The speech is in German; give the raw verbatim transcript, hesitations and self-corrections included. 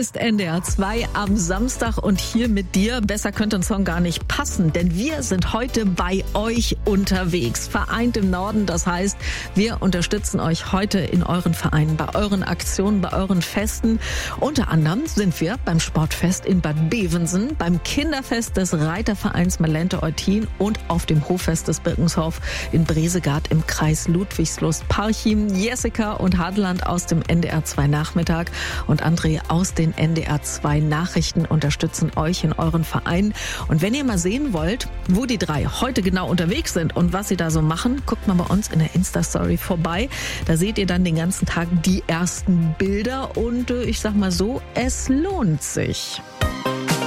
ist N D R zwei am Samstag und hier mit dir. Besser könnte ein Song gar nicht passen, denn wir sind heute bei euch unterwegs. Vereint im Norden, das heißt, wir unterstützen euch heute in euren Vereinen, bei euren Aktionen, bei euren Festen. Unter anderem sind wir beim Sportfest in Bad Bevensen, beim Kinderfest des Reitervereins Malente Eutin und auf dem Hoffest des Birkenshof in Bresegard im Kreis Ludwigslust-Parchim. Jessica und Hadland aus dem N D R zwei Nachmittag und André aus den N D R zwei Nachrichten unterstützen euch in euren Vereinen. Und wenn ihr mal sehen wollt, wo die drei heute genau unterwegs sind und was sie da so machen, guckt mal bei uns in der Insta-Story vorbei. Da seht ihr dann den ganzen Tag die ersten Bilder und äh, ich sag mal so, es lohnt sich.